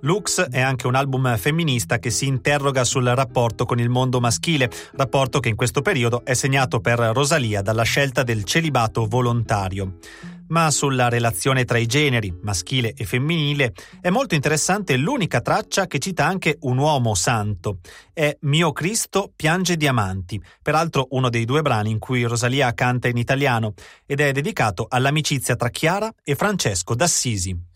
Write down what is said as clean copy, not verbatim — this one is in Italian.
Lux è anche un album femminista che si interroga sul rapporto con il mondo maschile, rapporto che in questo periodo è segnato per Rosalía dalla scelta del celibato volontario. Ma sulla relazione tra i generi, maschile e femminile, è molto interessante l'unica traccia che cita anche un uomo santo. È Mio Cristo piange diamanti, peraltro uno dei 2 brani in cui Rosalía canta in italiano, ed è dedicato all'amicizia tra Chiara e Francesco d'Assisi.